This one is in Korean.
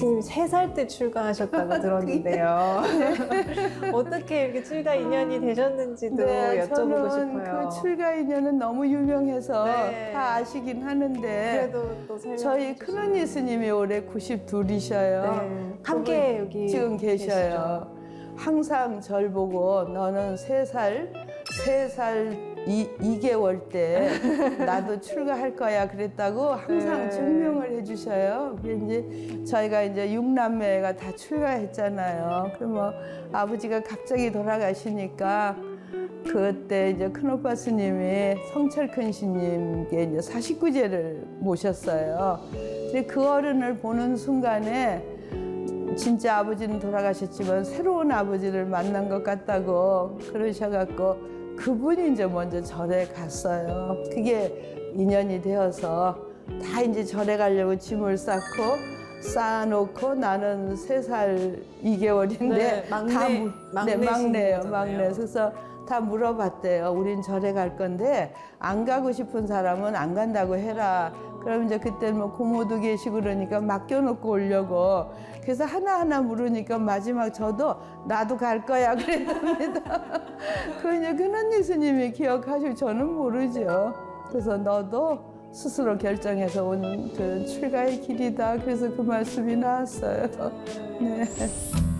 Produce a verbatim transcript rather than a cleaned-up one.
스님이 세 살 때 출가하셨다고 들었는데요. 어떻게 이렇게 출가 인연이 되셨는지도 네, 여쭤보고 저는 싶어요. 그 출가 인연은 너무 유명해서 네. 다 아시긴 하는데 그래도 또 설명해 저희 주시면. 큰언니 스님이 올해 구십이이셔요. 네. 함께 여기 지금 계셔요. 계시죠? 항상 절 보고 너는 세 살, 세 살 이, 이 개월 때 나도 출가할 거야 그랬다고 항상 네. 증명을 해주셔요. 이제 저희가 이제 육남매가 다 출가했잖아요. 그럼 뭐 아버지가 갑자기 돌아가시니까 그때 이제 큰오빠 스님이 성철큰 스님께 이제 사십구제를 모셨어요. 근데 그 어른을 보는 순간에 진짜 아버지는 돌아가셨지만 새로운 아버지를 만난 것 같다고 그러셔갖고 그분이 이제 먼저 절에 갔어요. 그게 인연이 되어서 다 이제 절에 가려고 짐을 쌓고 쌓아놓고 나는 세 살 이 개월인데 네, 막내, 다 물, 네, 막내예요, 거잖아요. 막내. 그래서 다 물어봤대요. 우린 절에 갈 건데 안 가고 싶은 사람은 안 간다고 해라. 그럼 이제 그때 뭐 고모도 계시고 그러니까 맡겨놓고 오려고. 그래서 하나하나 물으니까 마지막 저도 나도 갈 거야 그랬답니다. 그 이제 큰언니 스님이 기억하시고 저는 모르죠. 그래서 너도 스스로 결정해서 오는 그 출가의 길이다. 그래서 그 말씀이 나왔어요. 네.